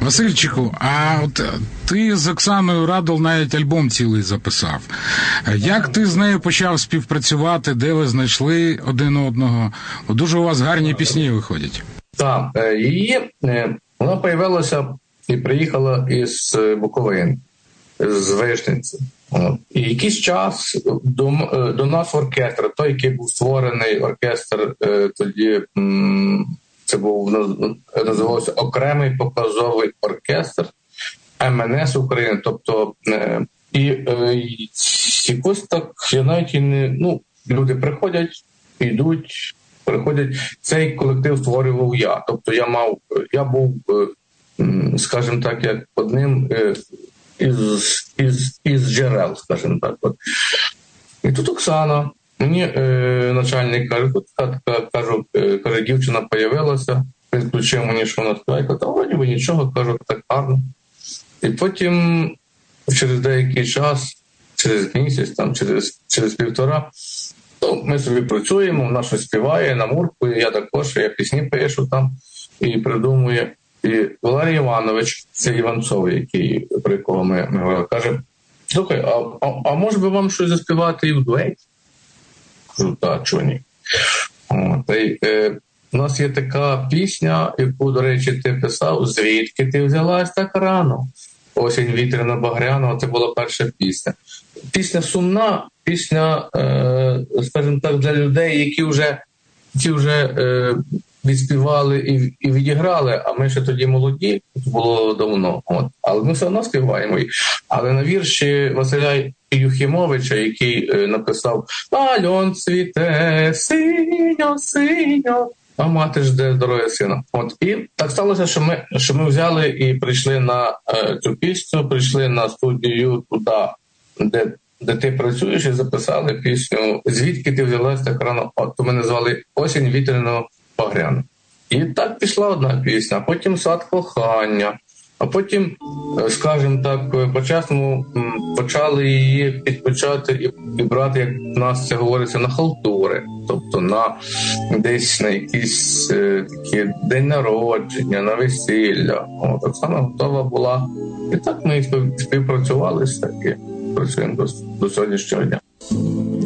Васильчику, а от ти з Оксаною Радул навіть альбом цілий записав. Як ти з нею почав співпрацювати, де ви знайшли один одного? Дуже у вас гарні пісні виходять. Так, вона появилася і приїхала із Буковини, з Вишниці. І якийсь час до нас оркестр, той, який був створений оркестр, тоді це був, називався окремий показовий оркестр МНС України. Тобто, якось так, я навіть і не, люди приходять, йдуть, приходять. Цей колектив створював я. Тобто я був, скажімо так, як одним із джерел, скажімо так. І тут Оксана, мені начальник каже, дівчина появилася, він включив мені, що вона співає, та вроді би нічого, кажу, так гарно. І потім, через деякий час, через місяць, там, через півтора, ми собі працюємо, вона щось співає, намуркує, я також, я пісні пишу там і придумую. І Валерій Іванович, це Іванцов, про якого ми говорили, каже, слухай, а може би вам щось заспівати і в дуеті? Кажу, так, чого ні. У нас є така пісня, яку, до речі, ти писав, «Звідки ти взялась так рано?» «Осінь вітряна багряна», це була перша пісня. Пісня сумна, пісня, скажімо так, для людей, які вже відспівали і відіграли, а ми ще тоді молоді, це було давно. Але ми все одно співаємо. Але на вірші Василя Юхімовича, який написав «Альон цвіте, синьо, а мати жде здоров'я сина». І так сталося, що ми взяли і прийшли на цю пісню, прийшли на студію туди, де ти працюєш, і записали пісню «Звідки ти взялась так рано?» То ми назвали «Осінь вітряного багряна». І так пішла одна пісня, а потім «Сад кохання», а потім, скажімо так, по-чесному почали її підключати і брати, як в нас це говориться, на халтури, тобто десь на якісь такі день народження, на весілля. Так само готова була. І так ми співпрацювали, так і працюємо до сьогоднішнього дня.